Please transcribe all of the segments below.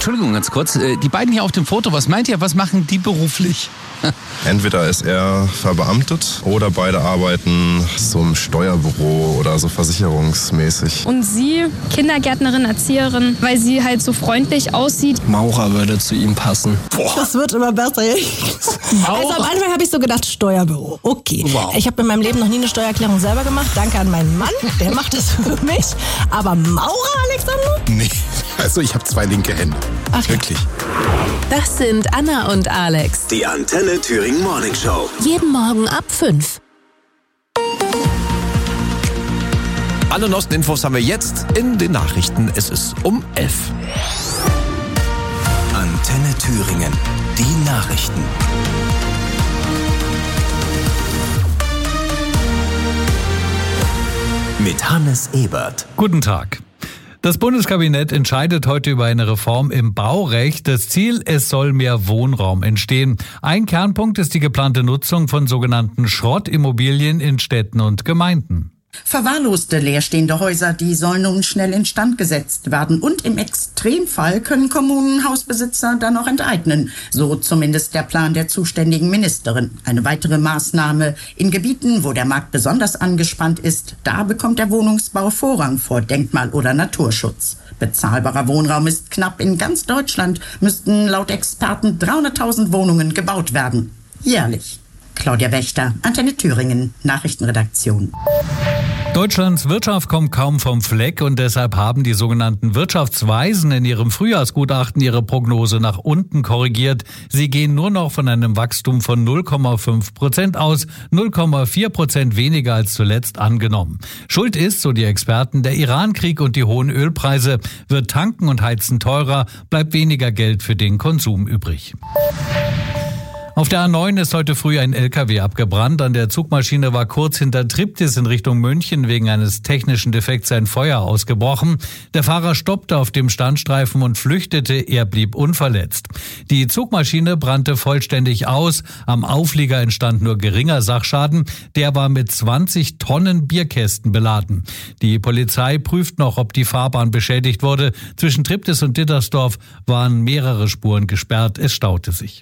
Entschuldigung, ganz kurz. Die beiden hier auf dem Foto, was meint ihr, was machen die beruflich? Entweder ist er verbeamtet oder beide arbeiten zum Steuerbüro oder so versicherungsmäßig. Und sie, Kindergärtnerin, Erzieherin, weil sie halt so freundlich aussieht. Maurer würde zu ihm passen. Boah. Das wird immer besser. Also am Anfang habe ich so gedacht, Steuerbüro. Okay. Wow. Ich habe in meinem Leben noch nie eine Steuererklärung selber gemacht. Danke an meinen Mann, der macht das für mich. Aber Maurer, Alexander? Nee, also ich habe 2 linke Hände. Ach, wirklich. Das sind Anna und Alex. Die Antenne Thüringen Morning Show. Jeden Morgen ab 5. Alle neuesten Infos haben wir jetzt in den Nachrichten. Es ist um 11. Antenne Thüringen. Die Nachrichten. Mit Hannes Ebert. Guten Tag. Das Bundeskabinett entscheidet heute über eine Reform im Baurecht. Das Ziel, es soll mehr Wohnraum entstehen. Ein Kernpunkt ist die geplante Nutzung von sogenannten Schrottimmobilien in Städten und Gemeinden. Verwahrloste leerstehende Häuser, die sollen nun schnell instand gesetzt werden. Und im Extremfall können Kommunen Hausbesitzer dann auch enteignen. So zumindest der Plan der zuständigen Ministerin. Eine weitere Maßnahme: in Gebieten, wo der Markt besonders angespannt ist, da bekommt der Wohnungsbau Vorrang vor Denkmal- oder Naturschutz. Bezahlbarer Wohnraum ist knapp. In ganz Deutschland müssten laut Experten 300.000 Wohnungen gebaut werden. Jährlich. Claudia Wächter, Antenne Thüringen, Nachrichtenredaktion. Deutschlands Wirtschaft kommt kaum vom Fleck und deshalb haben die sogenannten Wirtschaftsweisen in ihrem Frühjahrsgutachten ihre Prognose nach unten korrigiert. Sie gehen nur noch von einem Wachstum von 0,5% aus, 0,4% weniger als zuletzt angenommen. Schuld ist, so die Experten, der Irankrieg und die hohen Ölpreise. Wird Tanken und Heizen teurer, bleibt weniger Geld für den Konsum übrig. Auf der A9 ist heute früh ein LKW abgebrannt. An der Zugmaschine war kurz hinter Triptis in Richtung München wegen eines technischen Defekts ein Feuer ausgebrochen. Der Fahrer stoppte auf dem Standstreifen und flüchtete. Er blieb unverletzt. Die Zugmaschine brannte vollständig aus. Am Auflieger entstand nur geringer Sachschaden. Der war mit 20 Tonnen Bierkästen beladen. Die Polizei prüft noch, ob die Fahrbahn beschädigt wurde. Zwischen Triptis und Dittersdorf waren mehrere Spuren gesperrt. Es staute sich.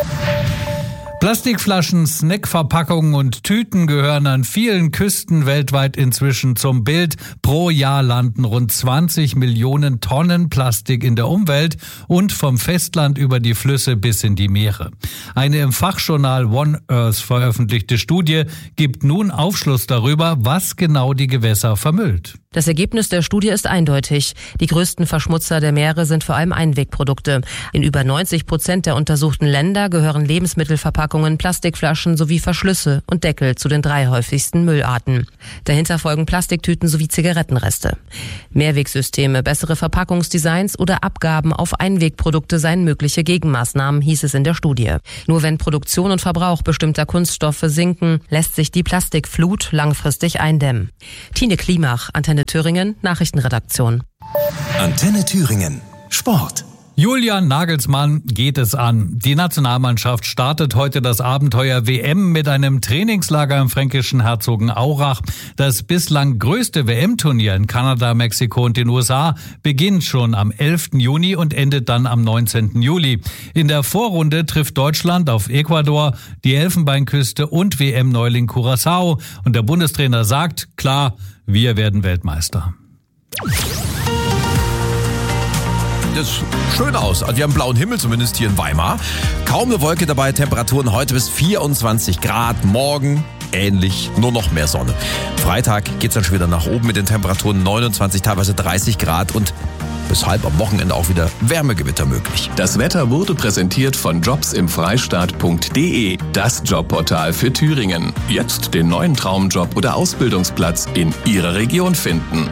Plastikflaschen, Snackverpackungen und Tüten gehören an vielen Küsten weltweit inzwischen zum Bild. Pro Jahr landen rund 20 Millionen Tonnen Plastik in der Umwelt und vom Festland über die Flüsse bis in die Meere. Eine im Fachjournal One Earth veröffentlichte Studie gibt nun Aufschluss darüber, was genau die Gewässer vermüllt. Das Ergebnis der Studie ist eindeutig. Die größten Verschmutzer der Meere sind vor allem Einwegprodukte. In über 90% der untersuchten Länder gehören Lebensmittelverpackungen, Plastikflaschen sowie Verschlüsse und Deckel zu den 3 häufigsten Müllarten. Dahinter folgen Plastiktüten sowie Zigarettenreste. Mehrwegsysteme, bessere Verpackungsdesigns oder Abgaben auf Einwegprodukte seien mögliche Gegenmaßnahmen, hieß es in der Studie. Nur wenn Produktion und Verbrauch bestimmter Kunststoffe sinken, lässt sich die Plastikflut langfristig eindämmen. Tine Klimach, Antenne Thüringen, Nachrichtenredaktion. Antenne Thüringen, Sport. Julian Nagelsmann geht es an. Die Nationalmannschaft startet heute das Abenteuer WM mit einem Trainingslager im fränkischen Herzogenaurach. Das bislang größte WM-Turnier in Kanada, Mexiko und den USA beginnt schon am 11. Juni und endet dann am 19. Juli. In der Vorrunde trifft Deutschland auf Ecuador, die Elfenbeinküste und WM-Neuling Curaçao. Und der Bundestrainer sagt, klar, wir werden Weltmeister. Das sieht schön aus. Also wir haben blauen Himmel, zumindest hier in Weimar. Kaum eine Wolke dabei, Temperaturen heute bis 24 Grad. Morgen ähnlich, nur noch mehr Sonne. Freitag geht's dann schon wieder nach oben mit den Temperaturen 29, teilweise 30 Grad und weshalb am Wochenende auch wieder Wärmegewitter möglich. Das Wetter wurde präsentiert von jobsimfreistaat.de, das Jobportal für Thüringen. Jetzt den neuen Traumjob oder Ausbildungsplatz in Ihrer Region finden.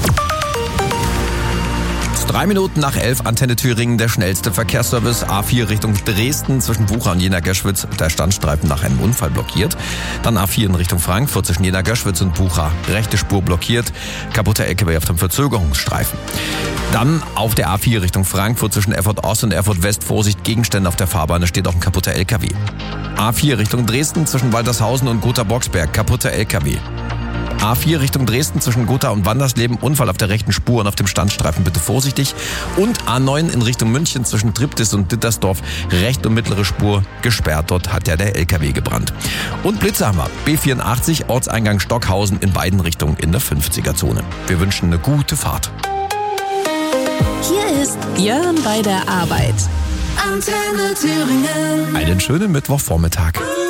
3 Minuten nach 11, Antenne Thüringen, der schnellste Verkehrsservice. A4 Richtung Dresden zwischen Bucha und Jena-Göschwitz, der Standstreifen nach einem Unfall blockiert. Dann A4 in Richtung Frankfurt zwischen Jena-Göschwitz und Bucha, rechte Spur blockiert. Kaputter LKW auf dem Verzögerungsstreifen. Dann auf der A4 Richtung Frankfurt zwischen Erfurt Ost und Erfurt West, Vorsicht, Gegenstände auf der Fahrbahn, da steht auch ein kaputter LKW. A4 Richtung Dresden zwischen Waltershausen und Gotha-Boxberg, kaputter LKW. A4 Richtung Dresden zwischen Gotha und Wandersleben, Unfall auf der rechten Spur und auf dem Standstreifen, bitte vorsichtig. Und A9 in Richtung München zwischen Triptis und Dittersdorf, rechte und mittlere Spur gesperrt. Dort hat ja der LKW gebrannt. Und Blitze haben wir. B84 Ortseingang Stockhausen in beiden Richtungen in der 50er-Zone. Wir wünschen eine gute Fahrt. Hier ist Björn bei der Arbeit. Antenne Thüringen. Einen schönen Mittwochvormittag.